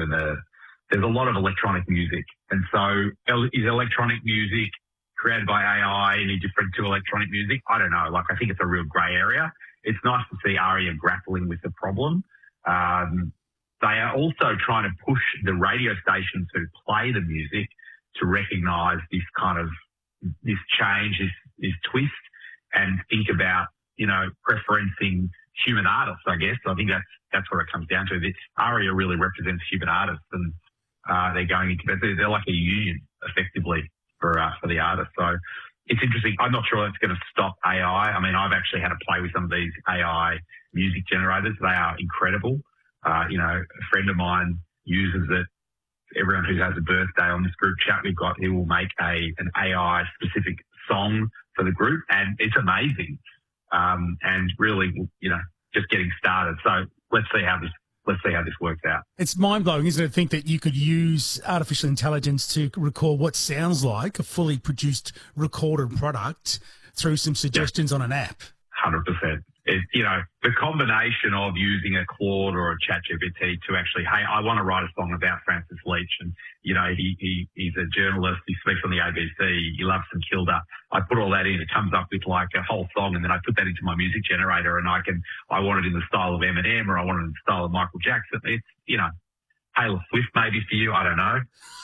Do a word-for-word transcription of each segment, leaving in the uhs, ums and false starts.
and the, there's a lot of electronic music. And so is electronic music created by A I any different to electronic music? I don't know. Like, I think it's a real grey area. It's nice to see ARIA grappling with the problem. Um, they are also trying to push the radio stations who play the music to recognise this kind of, this change, this, this twist, and think about, you know, preferencing human artists, I guess. I think that's that's what it comes down to. This ARIA really represents human artists, and uh, they're going into, they're, they're like a union, effectively, for uh, for the artists. So it's interesting. I'm not sure it's going to stop A I. I mean, I've actually had to play with some of these A I music generators. They are incredible. Uh, you know, a friend of mine uses it. Everyone who has a birthday on this group chat we've got, he will make a an A I specific song for the group, and it's amazing. Um, and really, you know, just getting started. So let's see how this let's see how this works out. It's mind blowing, isn't it, to think that you could use artificial intelligence to record what sounds like a fully produced recorded product through some suggestions yeah. on an app. one hundred percent. It, you know, the combination of using a Claude or a ChatGPT to actually, hey, I want to write a song about Francis Leach, and, you know, he, he he's a journalist, he speaks on the A B C, he loves some Kilda. I put all that in, it comes up with like a whole song, and then I put that into my music generator, and I can, I want it in the style of Eminem, or I want it in the style of Michael Jackson. It's, you know, Taylor Swift maybe for you, I don't know.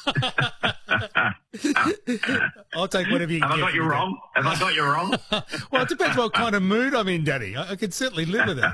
I'll take whatever you can. Have I got you wrong? Have I got you wrong? Well, it depends what kind of mood I'm in, Daddy. I, I can certainly live with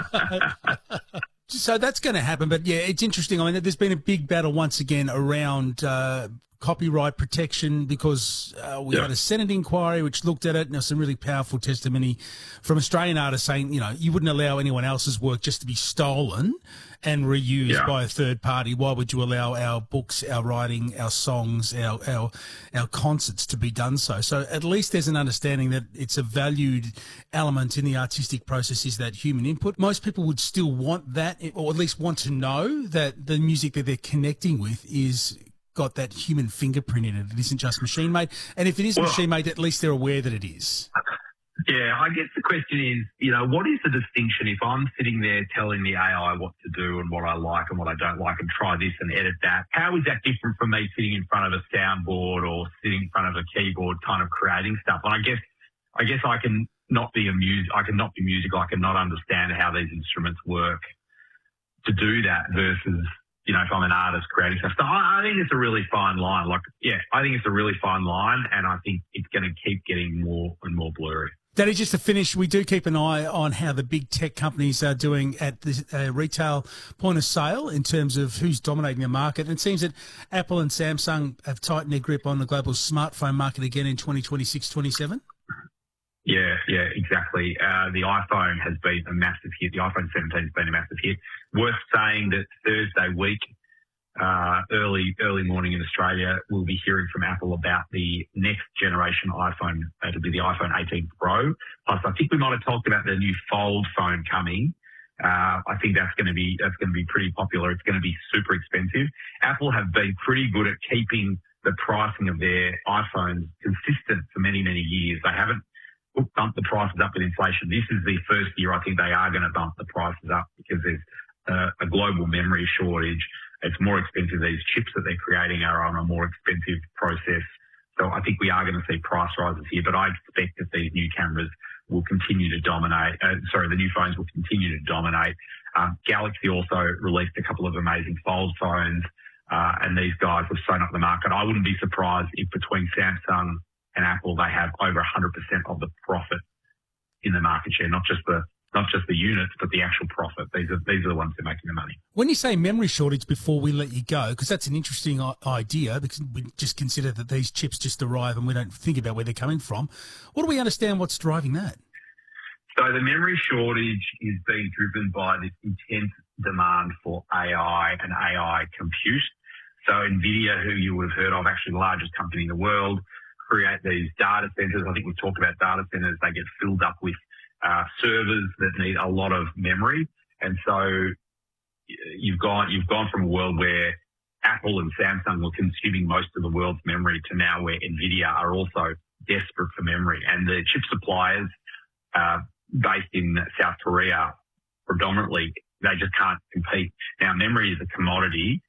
it. So that's going to happen. But, yeah, it's interesting. I mean, there's been a big battle once again around uh, copyright protection because uh, we yeah. had a Senate inquiry which looked at it, and there's some really powerful testimony from Australian artists saying, you know, you wouldn't allow anyone else's work just to be stolen and reused yeah. by a third party. Why would you allow our books, our writing, our songs, our, our our concerts to be done so? So at least there's an understanding that it's a valued element in the artistic process is that human input. Most people would still want that, or at least want to know that the music that they're connecting with is got that human fingerprint in it. It isn't just machine made. And if it is well, machine made, at least they're aware that it is. Yeah, I guess the question is, you know, what is the distinction if I'm sitting there telling the A I what to do and what I like and what I don't like and try this and edit that? How is that different from me sitting in front of a soundboard or sitting in front of a keyboard kind of creating stuff? And I guess I guess I can not be a music I can not be musical, I can not understand how these instruments work to do that versus, you know, if I'm an artist creating stuff. So I, I think it's a really fine line. Like, yeah, I think it's a really fine line, and I think it's going to keep getting more and more blurry. Daddy, just to finish, we do keep an eye on how the big tech companies are doing at the uh, retail point of sale in terms of who's dominating the market. And it seems that Apple and Samsung have tightened their grip on the global smartphone market again in twenty twenty-six twenty-seven. Yeah, yeah, exactly. Uh, the iPhone has been a massive hit. The iPhone seventeen has been a massive hit. Worth saying that Thursday week, uh, early early morning in Australia, we'll be hearing from Apple about the next generation iPhone. It'll be the iPhone eighteen Pro. Plus, I think we might have talked about the new Fold phone coming. Uh, I think that's going to be that's going to be pretty popular. It's going to be super expensive. Apple have been pretty good at keeping the pricing of their iPhones consistent for many many years. They haven't bump the prices up with inflation. This is the first year I think they are going to bump the prices up because there's uh, a global memory shortage. It's more expensive. These chips that they're creating are on a more expensive process. So I think we are going to see price rises here, but I expect that these new cameras will continue to dominate. Uh, sorry, the new phones will continue to dominate. Um, Galaxy also released a couple of amazing fold phones, uh, and these guys have sewn up the market. I wouldn't be surprised if between Samsung and Apple, they have over one hundred percent of the profit in the market share, not just the not just the units, but the actual profit. These are these are the ones that are making the money. When you say memory shortage before we let you go, because that's an interesting idea, because we just consider that these chips just arrive and we don't think about where they're coming from. What do we understand what's driving that? So the memory shortage is being driven by this intense demand for A I and A I compute. So NVIDIA, who you would have heard of, actually the largest company in the world, create these data centers. I think we've talked about data centers. They get filled up with uh, servers that need a lot of memory. And so you've gone, you've gone from a world where Apple and Samsung were consuming most of the world's memory to now where NVIDIA are also desperate for memory. And the chip suppliers uh, based in South Korea predominantly, they just can't compete. Now, memory is a commodity.